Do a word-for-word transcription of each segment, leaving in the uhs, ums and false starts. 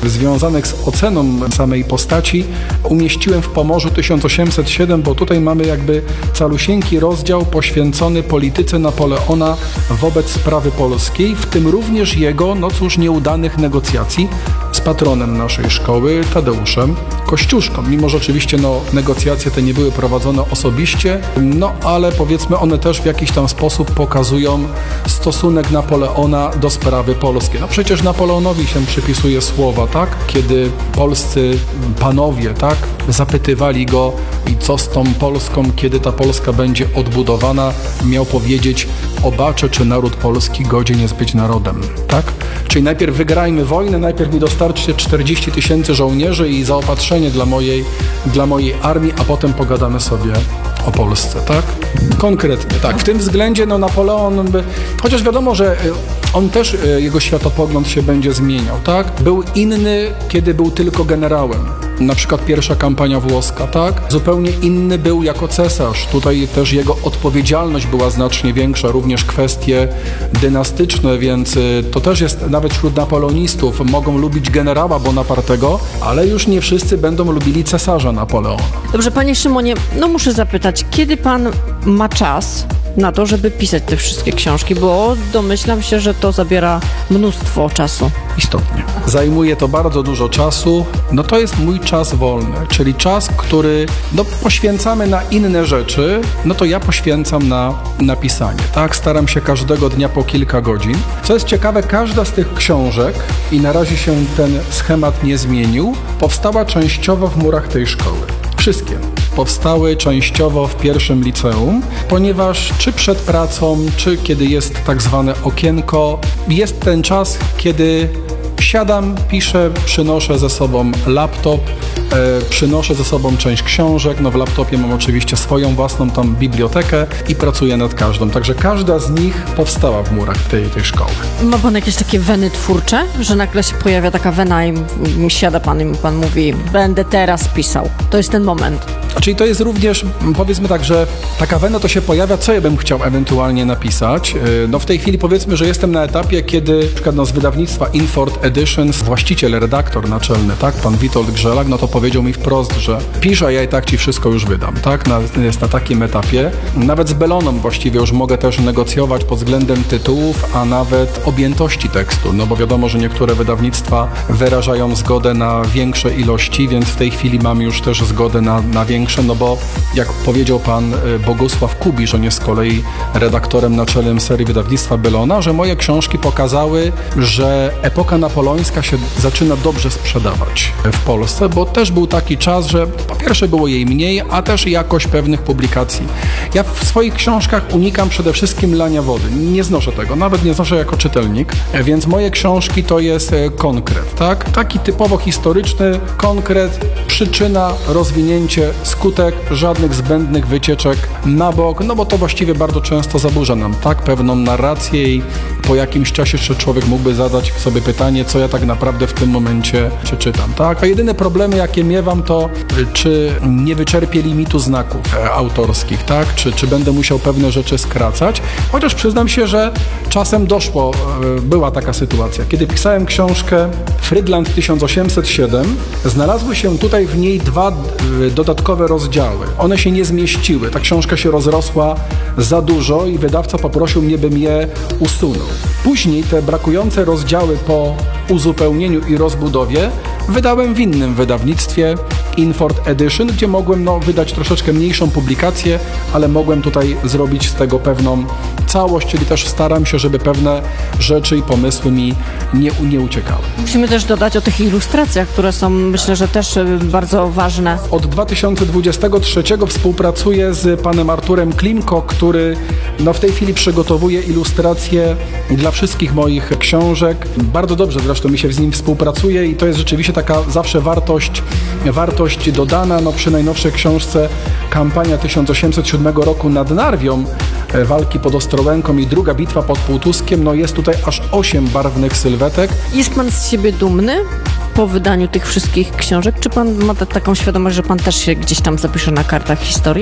związanych z oceną samej postaci umieściłem w Pomorzu tysiąc osiemset siedem, bo tutaj mamy jakby calusieńki rozdział poświęcony polityce Napoleona wobec sprawy polskiej, w tym również jego, no cóż, nieudanych negocjacji z patronem naszej szkoły, Tadeuszem Kościuszką. Mimo że oczywiście no, negocjacje te nie były prowadzone osobiście, no ale powiedzmy one też w jakiś tam sposób pokazują stosunek Napoleona do sprawy polskiej. No przecież Napoleonowi się przypisuje słowa, tak? Kiedy polscy panowie, tak? Zapytywali go, i co z tą Polską, kiedy ta Polska będzie odbudowana, miał powiedzieć: obaczę, czy naród polski godzien jest być narodem, tak? Czyli najpierw wygrajmy wojnę, najpierw mi dostarczcie czterdzieści tysięcy żołnierzy i zaopatrzenie dla mojej, dla mojej armii, a potem pogadamy sobie o Polsce, tak? Konkretnie, tak. W tym względzie no Napoleon, by, chociaż wiadomo, że on też, jego światopogląd się będzie zmieniał, tak? Był inny, kiedy był tylko generałem. Na przykład pierwsza kampania włoska, tak? Zupełnie inny był jako cesarz. Tutaj też jego odpowiedzialność była znacznie większa, również kwestie dynastyczne, więc to też jest, nawet wśród napoleonistów mogą lubić generała Bonapartego, ale już nie wszyscy będą lubili cesarza Napoleona. Dobrze, panie Szymonie, no muszę zapytać, kiedy pan ma czas na to, żeby pisać te wszystkie książki, bo domyślam się, że to zabiera mnóstwo czasu. Istotnie. Zajmuje to bardzo dużo czasu. No to jest mój czas wolny, czyli czas, który no, poświęcamy na inne rzeczy, no to ja poświęcam na napisanie, tak? Staram się każdego dnia po kilka godzin. Co jest ciekawe, każda z tych książek, i na razie się ten schemat nie zmienił, powstała częściowo w murach tej szkoły. Wszystkie powstały częściowo w pierwszym liceum, ponieważ czy przed pracą, czy kiedy jest tak zwane okienko, jest ten czas, kiedy siadam, piszę, przynoszę ze sobą laptop, e, przynoszę ze sobą część książek, no w laptopie mam oczywiście swoją własną tam bibliotekę i pracuję nad każdą, także każda z nich powstała w murach tej, tej szkoły. Ma pan jakieś takie weny twórcze, że nagle się pojawia taka wena i siada pan i pan mówi: będę teraz pisał, to jest ten moment. Czyli to jest również, powiedzmy tak, że taka wena to się pojawia, co ja bym chciał ewentualnie napisać. No w tej chwili powiedzmy, że jestem na etapie, kiedy na przykład no, z wydawnictwa Inford Editions właściciel, redaktor naczelny, tak, pan Witold Grzelak, no to powiedział mi wprost, że pisz, a ja i tak ci wszystko już wydam, tak, na, jest na takim etapie. Nawet z Belloną właściwie już mogę też negocjować pod względem tytułów, a nawet objętości tekstu, no bo wiadomo, że niektóre wydawnictwa wyrażają zgodę na większe ilości, więc w tej chwili mam już też zgodę na, na większe, no bo jak powiedział pan Bogusław Kubisz, on jest z kolei redaktorem naczelnym serii wydawnictwa Bellona, że moje książki pokazały, że epoka napoleońska się zaczyna dobrze sprzedawać w Polsce, bo też był taki czas, że po pierwsze było jej mniej, a też jakość pewnych publikacji. Ja w swoich książkach unikam przede wszystkim lania wody. Nie znoszę tego, nawet nie znoszę jako czytelnik, więc moje książki to jest konkret, tak? Taki typowo historyczny konkret, przyczyna, rozwinięcie, skutek, żadnych zbędnych wycieczek na bok, no bo to właściwie bardzo często zaburza nam, tak, pewną narrację i po jakimś czasie jeszcze człowiek mógłby zadać sobie pytanie, co ja tak naprawdę w tym momencie przeczytam, tak? A jedyne problemy, jakie miewam, to czy nie wyczerpię limitu znaków e, autorskich, tak? Czy, czy będę musiał pewne rzeczy skracać, chociaż przyznam się, że czasem doszło, e, była taka sytuacja, kiedy pisałem książkę Frydland tysiąc osiemset siedem, znalazły się tutaj w niej dwa e, dodatkowe rozdziały. One się nie zmieściły. Ta książka się rozrosła za dużo i wydawca poprosił mnie, bym je usunął. Później te brakujące rozdziały po uzupełnieniu i rozbudowie wydałem w innym wydawnictwie, Inford Edition, gdzie mogłem no, wydać troszeczkę mniejszą publikację, ale mogłem tutaj zrobić z tego pewną całość, czyli też staram się, żeby pewne rzeczy i pomysły mi nie, nie uciekały. Musimy też dodać o tych ilustracjach, które są, myślę, że też bardzo ważne. Od dwa tysiące dwudziestego trzeciego współpracuję z panem Arturem Klimko, który no, w tej chwili przygotowuje ilustracje dla wszystkich moich książek. Bardzo dobrze zresztą mi się z nim współpracuje i to jest rzeczywiście taka zawsze wartość, wartość dodana. No, przy najnowszej książce Kampania tysiąc osiemset siódmego roku nad Narwią, walki pod Ostrołęką i druga bitwa pod Półtuskiem, no jest tutaj aż osiem barwnych sylwetek. Jest pan z siebie dumny po wydaniu tych wszystkich książek? Czy pan ma t- taką świadomość, że pan też się gdzieś tam zapisze na kartach historii?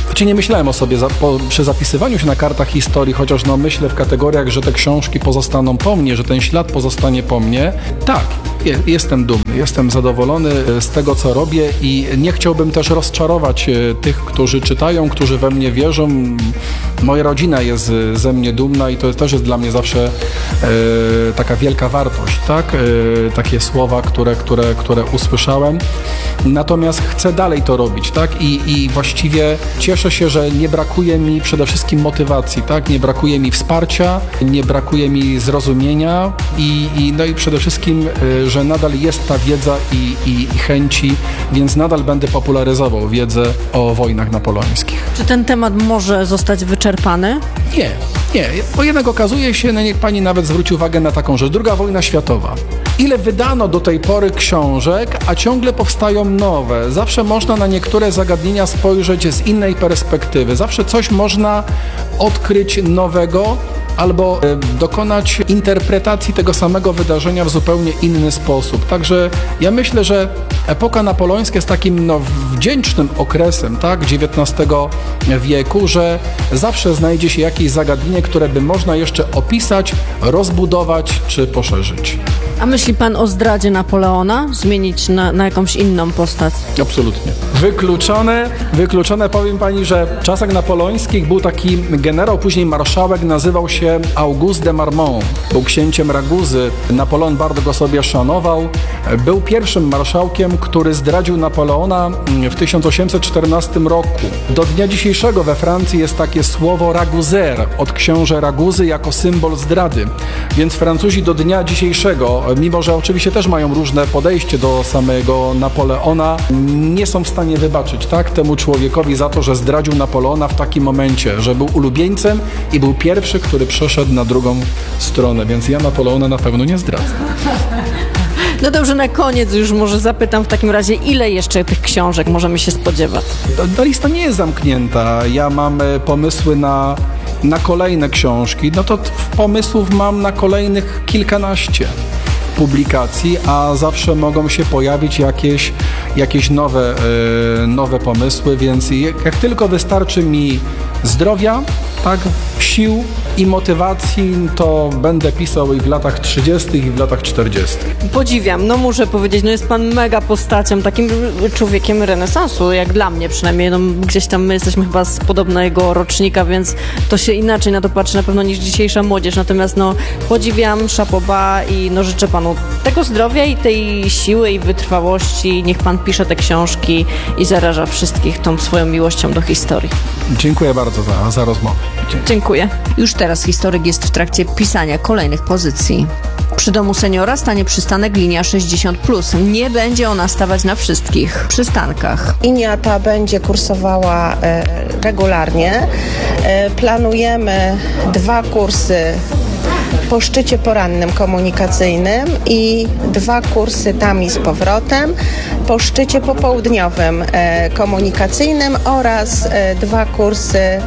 Znaczy nie myślałem o sobie za, po, przy zapisywaniu się na kartach historii, chociaż no myślę w kategoriach, że te książki pozostaną po mnie, że ten ślad pozostanie po mnie. Tak, je, jestem dumny, jestem zadowolony z tego, co robię i nie chciałbym też rozczarować tych, którzy czytają, którzy we mnie wierzą. Moja rodzina jest ze mnie dumna i to też jest dla mnie zawsze e, taka wielka wartość, tak? E, takie słowa, które, które, które usłyszałem. Natomiast chcę dalej to robić, tak? I, i właściwie cieszę się, że nie brakuje mi przede wszystkim motywacji, tak? Nie brakuje mi wsparcia, nie brakuje mi zrozumienia i, i no i przede wszystkim, y, że nadal jest ta wiedza i, i, i chęci, więc nadal będę popularyzował wiedzę o wojnach napoleońskich. Czy ten temat może zostać wyczerpany? Nie, nie, bo jednak okazuje się, no niech pani nawet zwróci uwagę na taką rzecz, druga wojna światowa. Ile wydano do tej pory książek, a ciągle powstają nowe. Zawsze można na niektóre zagadnienia spojrzeć z innej perspektywy. Zawsze coś można odkryć nowego albo y, dokonać interpretacji tego samego wydarzenia w zupełnie inny sposób. Także ja myślę, że epoka napoleońska jest takim no, wdzięcznym okresem, tak, dziewiętnastego wieku, że zawsze znajdzie się jakieś zagadnienie, które by można jeszcze opisać, rozbudować czy poszerzyć. A myśli pan o zdradzie Napoleona? Zmienić na, na jakąś inną postać? Absolutnie. Wykluczone, wykluczone. Powiem pani, że w czasach napoleońskich był taki generał, później marszałek, nazywał się Auguste de Marmont. Był księciem Raguzy. Napoleon bardzo go sobie szanował. Był pierwszym marszałkiem, który zdradził Napoleona w tysiąc osiemset czternastym roku. Do dnia dzisiejszego we Francji jest takie słowo Raguzer, od książę Raguzy jako symbol zdrady. Więc Francuzi do dnia dzisiejszego, mimo że oczywiście też mają różne podejście do samego Napoleona, nie są w stanie wybaczyć, tak, temu człowiekowi za to, że zdradził Napoleona w takim momencie, że był ulubieńcem i był pierwszy, który przeszedł na drugą stronę, więc ja Napoleona na pewno nie zdradzę. No dobrze, na koniec już może zapytam w takim razie, ile jeszcze tych książek możemy się spodziewać? Ta lista nie jest zamknięta. Ja mam pomysły na, na kolejne książki. No to pomysłów mam na kolejnych kilkanaście publikacji, a zawsze mogą się pojawić jakieś, jakieś nowe, yy, nowe pomysły, więc jak, jak tylko wystarczy mi zdrowia, tak, sił i motywacji, to będę pisał i w latach trzydziestych i w latach czterdziestych. Podziwiam, no muszę powiedzieć, no jest pan mega postacią, takim człowiekiem renesansu, jak dla mnie przynajmniej, no gdzieś tam my jesteśmy chyba z podobnego rocznika, więc to się inaczej na to patrzy na pewno niż dzisiejsza młodzież, natomiast no podziwiam, chapeau bas i no życzę panu tego zdrowia i tej siły i wytrwałości, niech pan pisze te książki i zaraża wszystkich tą swoją miłością do historii. Dziękuję bardzo za, za rozmowę. Dziękuję. Dziękuję. Już teraz historyk jest w trakcie pisania kolejnych pozycji. Przy domu seniora stanie przystanek linia sześćdziesiąt plus. Nie będzie ona stawać na wszystkich przystankach. Linia ta będzie kursowała e, regularnie. E, planujemy dwa kursy po szczycie porannym komunikacyjnym i dwa kursy tam i z powrotem po szczycie popołudniowym e, komunikacyjnym oraz e, dwa kursy e,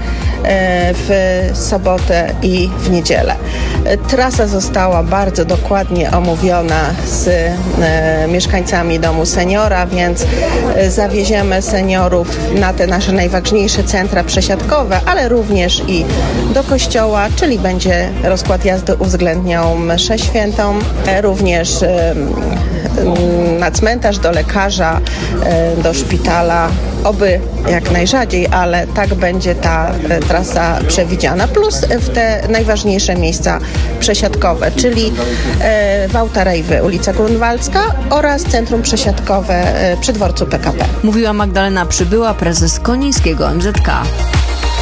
w sobotę i w niedzielę. E, trasa została bardzo dokładnie omówiona z e, mieszkańcami domu seniora, więc e, zawieziemy seniorów na te nasze najważniejsze centra przesiadkowe, ale również i do kościoła, czyli będzie rozkład jazdy uwzględniał mszę świętą, e, również e, na cmentarz, do lekarza, e, do szpitala, oby jak najrzadziej, ale tak będzie ta e, trasa przewidziana, plus w te najważniejsze miejsca przesiadkowe, czyli e, Wałta Rejwy, ulica Grunwaldzka oraz centrum przesiadkowe e, przy dworcu P K P. Mówiła Magdalena Przybyła, prezes Konińskiego M Z K.